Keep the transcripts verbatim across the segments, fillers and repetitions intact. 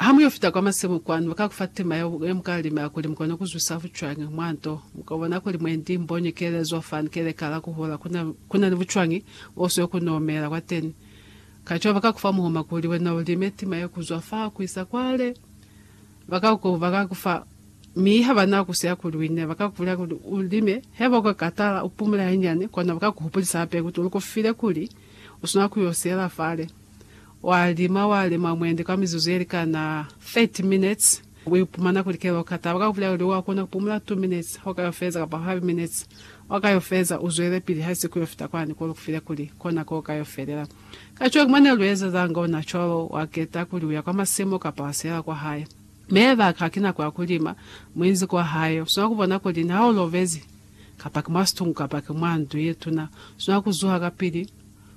hamu yofita kwa masemu kwanu wakakufatima ya mkali makuli mkono kuzwisafu chwangi mwanto mkabona kuli mwendi mbonye kele zofan kele kala kuhola kuna kuna vuchwangi oso yokunomera kwateni kacho wakakufa muhoma kuli wena ulimeti mayo kuzwafa kuisa kwale wakaku wakakufa miha bana kusya kulwine bakakuvula kuli ulime heba kwa katala upumula nyane kona bakakuhupulisa ape kuti ulikufile kuli usuna kuyosela fale walima walima mwende kwa mizuzu yerikana thirty minutes wipumana kulikelo kata bakakuvula kuli wakona kupumula two minutes wakayofeza kapa five minutes wakayofeza uzwele pili hasi kuyofita kwani kwa kufile kuli kona kwa wakayofelela kachwa kumane lweza zango na cholo waketa kuli uya kwa masemo kapawasela kwa haya meva kakina kwa kulima mwinzi kwa hayo suna kubona kuli na hao lovezi kapaki mastungu kapaki mwandu yetuna suna kuzuha kapili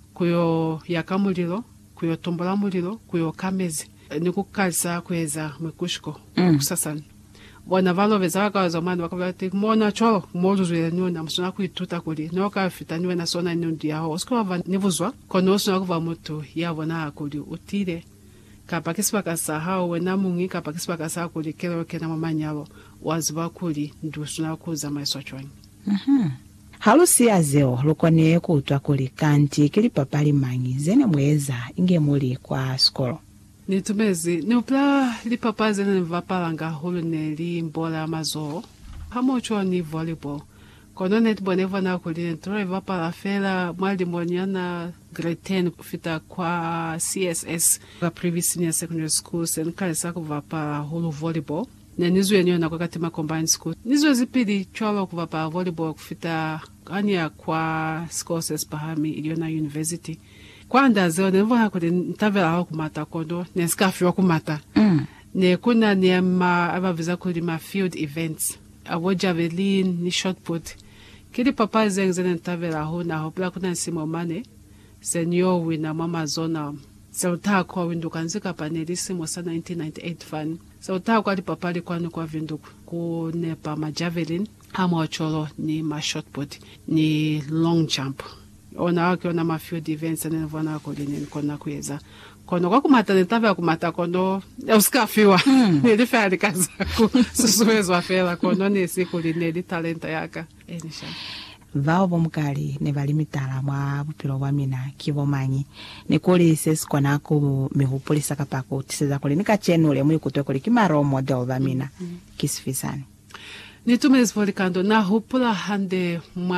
kuyo yakamulilo kuyo tombola mulilo kuyo kamezi nikukalisa kweza mwikushiko mm. kusasani bona valoveza wakawaza mwana wakavati mona cholo mozu zuye nyona suna kuituta kuli noka fita niwe na sona nyundi yaho usikwa nivuzwa kono suna kuva mutu yavona kuli utile kapakisi bakasahau wena mungi kapakisi bakasahau kuli kero kena mamanyalo waziba kuli ndusuna kuza maiso chwanyi. Mhm. Halusi azeo lukone kutwa kuli kanti kili papali mangi zene mweza inge muli kwa skolo. Nitumezi ni upla li papa zene vapalanga hulu ne li mbola mazo hamocho ni volleyball kono netball nevo na kuli nitore vapala fela mwali mwanyana grade ten kufita kwa C S S kwa previous senior secondary school sen kale sako vapa hulu volleyball na nizu yenyo na kwa katima combined school nizu zipidi chwalo kuvapa volleyball kufita ania kwa courses pahami iliona university kwa ndazo nevo hakuli ntavela hao kumata kondo neskafi wa kumata mm. ne kuna ni ma abaviza kuli ma field events abo javelin ni shot put kili papa zengzene ntavela ho na hopla kuna nsimo mane senyo wina mama zona sauta kwa winduka nzika panelisi mosa nineteen ninety-eight fan sauta kwa li papa li kwanu kwa vinduku kunepa ma javelin hama ocholo ni ma shot put ni long jump ona waki ona ma field events ane vwana kolini kona kueza kono kwa kumata nitavela kumata kono euskafiwa mm. nilifeli kazaku susuwezo afela kono nisi kulineli talenta yaka enisha vao bomukali ne valimitala mwa bupilo bwa mina kibo manyi ne koli sesko nako mihupulisa kapako tiseza koli nikachenule muli kutwe koli kimaro model ba mina mm -hmm. kisifisani nitumezi volikando na hupula hande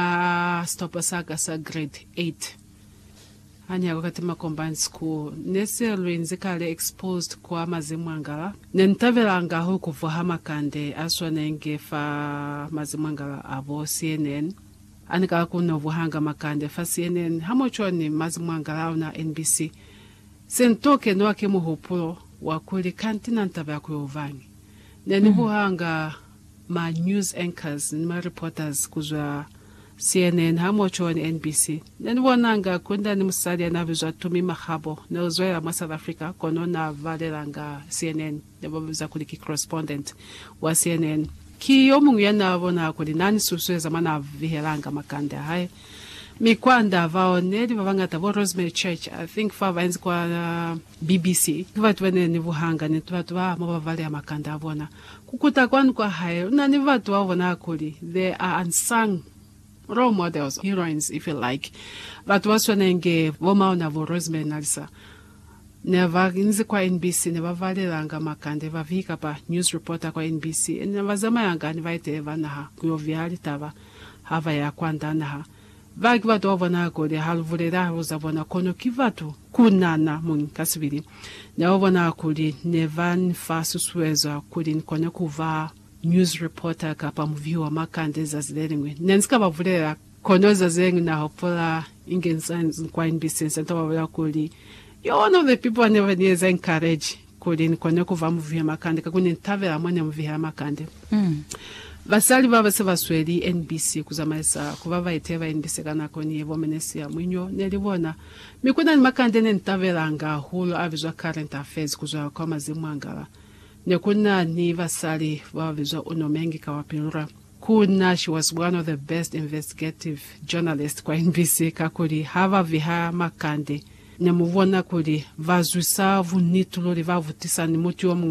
mwa stopa saga sa grade eight hanya wakati ma combined school nese lwinzikale exposed kwa mazimwangala nentavela ho kuvuha makande aswa nenge fa mazimwangala abo C N N anika kuno vuhanga makande fa C N N hamochoni mazimwangala na N B C sentoke no ake muhupulo wakuli kantina ntavela kuyovangi neni vuhanga ma news anchors ma reporters kuzwa C N N hamochoni N B C neni wonanga kunda ni musali na vizwa tumi mahabo na uzwela ma South Africa kono na valelanga C N N nebo vizwa kuliki correspondent wa C N N ki omungu yana vona kuli nani susweza mana vihelanga makande hai mikwanda vao neli vavangata vo Rosemary Church I think fa vaenzi kwa uh, B B C vatu vene ni vuhanga ni vatu va mo vale makande avona kukuta kwanu kwa hai nani vatu vavona kuli they are unsung role models heroines if you like vatu vaswanenge vomaona vo Rosemary Nalisa neva inzi kwa N B C neva valelanga makande vavika pa news reporter kwa N B C neva zama yanga ni vaite vanaha kuyoviali tava hava ya kwandanaha vaki vatu wavona kule halvulera uzavona kono kivatu kunana mungi kasibili na wavona kuli neva nfasu suweza kuli nkone kuva news reporter kapa mviwa makande za zileringwe nensika vavulera kono za zileringwe na hopola ingensanzi kwa N B C senta wavula kuli you're one of the people I never needs encourage kuli nkone kuva mviwa makande kakuni ntavela mwene mviwa makande mm. Vasali vava se vasweli N B C kuzamaisa kuvava iteva N B C kana koni evo menesia mwinyo nelivona mikuna ni makande nentavelanga hulu avizwa current affairs kuzwa kwa mazimwangala nekuna ni vasali vava vizwa unomengi kawapilura kuna she was one of the best investigative journalists kwa N B C kakuli hava viha makande nemuvona kuli vazwisa vunitulo livavutisa ni muti wa